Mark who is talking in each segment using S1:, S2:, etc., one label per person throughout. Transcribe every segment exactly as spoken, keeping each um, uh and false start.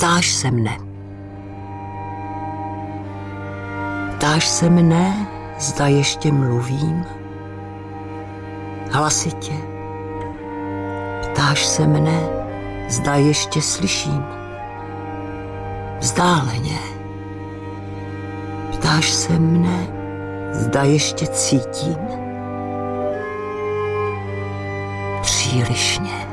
S1: Ptáš se mne. Ptáš se mne, zda ještě mluvím hlasitě. Ptáš se mne, zda ještě slyším vzdáleně. Ptáš se mne, zda ještě cítím přílišně.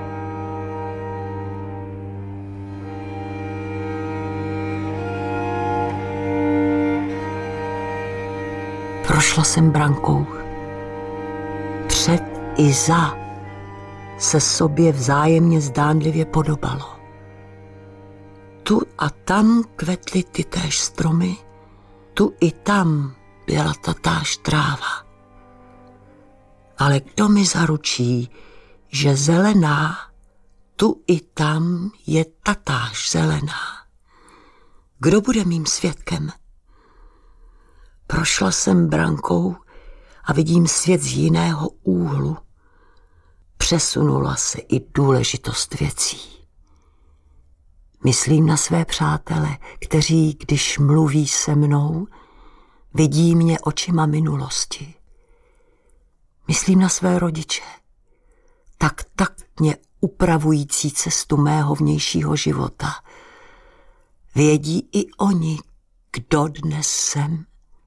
S1: Prošla jsem brankou. Před i za se sobě vzájemně zdánlivě podobalo. Tu a tam kvetly ty též stromy, tu i tam byla tatáž tráva. Ale kdo mi zaručí, že zelená tu i tam je tatáž zelená? Kdo bude mým svědkem? Prošla jsem brankou a vidím svět z jiného úhlu. Přesunula se i důležitost věcí. Myslím na své přátele, kteří, když mluví se mnou, vidí mě očima minulosti. Myslím na své rodiče, tak taktně upravující cestu mého vnějšího života. Vědí i oni, kdo dnes jsem.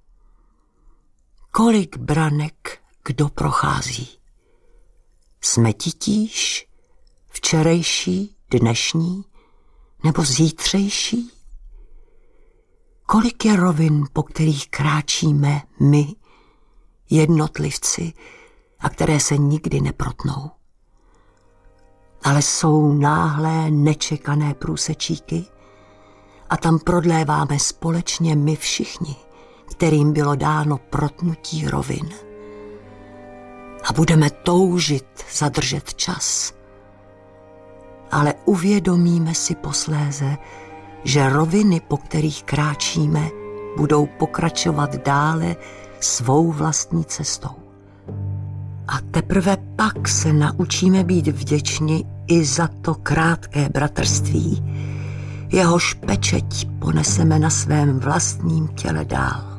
S1: Kolik branek kdo prochází. Jsme titíž, včerejší, dnešní nebo zítřejší? Kolik je rovin, po kterých kráčíme my, jednotlivci, a které se nikdy neprotnou? Ale jsou náhlé, nečekané průsečíky a tam prodléváme společně my všichni, kterým bylo dáno protnutí rovin. A budeme toužit zadržet čas. Ale uvědomíme si posléze, že roviny, po kterých kráčíme, budou pokračovat dále svou vlastní cestou. A teprve pak se naučíme být vděční i za to krátké bratrství, jehož pečeť poneseme na svém vlastním těle dál.